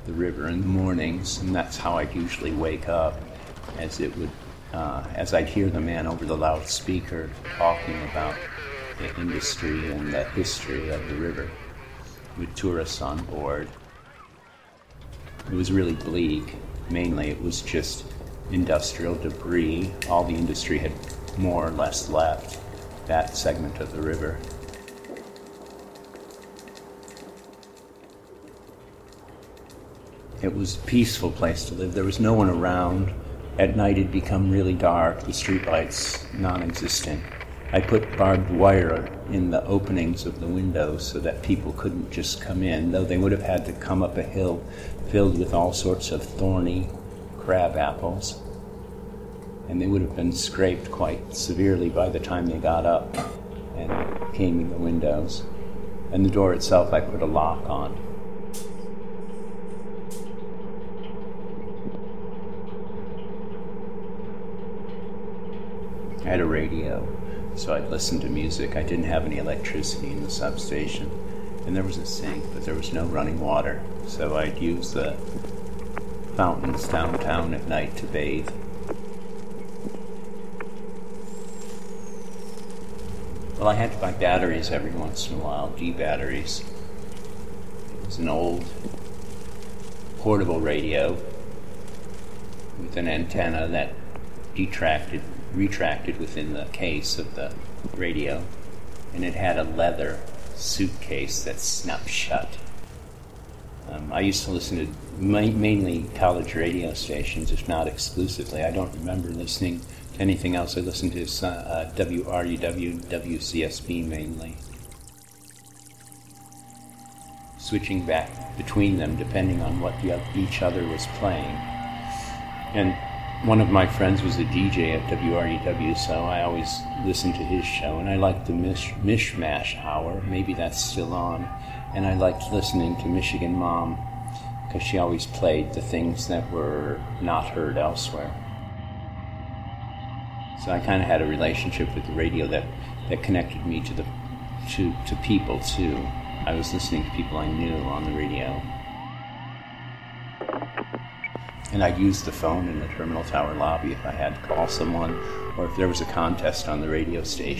the river in the mornings, and that's how I'd usually wake up, as I'd hear the man over the loudspeaker talking about the industry and the history of the river with tourists on board. It was really bleak. Mainly it was just industrial debris. All the industry had more or less left that segment of the river. It was a peaceful place to live. There was no one around. At night it'd become really dark, the streetlights non-existent. I put barbed wire in the openings of the windows so that people couldn't just come in, though they would have had to come up a hill filled with all sorts of thorny crab apples. And they would have been scraped quite severely by the time they got up and came in the windows. And the door itself I put a lock on. I had a radio, so I'd listen to music. I didn't have any electricity in the substation. And there was a sink, but there was no running water. So I'd use the fountains downtown at night to bathe. Well, I had to buy batteries every once in a while, D batteries. It was an old portable radio with an antenna that retracted within the case of the radio, and it had a leather suitcase that snapped shut. I used to listen to mainly college radio stations, if not exclusively. I don't remember listening to anything else. I listened to WRUW, WCSB mainly. Switching back between them depending on what each other was playing. And one of my friends was a DJ at WRUW, so I always listened to his show, and I liked the Mishmash Hour. Maybe that's still on. And I liked listening to Michigan Mom, because she always played the things that were not heard elsewhere. So I kind of had a relationship with the radio that connected me to people, too. I was listening to people I knew on the radio. And I'd use the phone in the terminal tower lobby if I had to call someone, or if there was a contest on the radio station.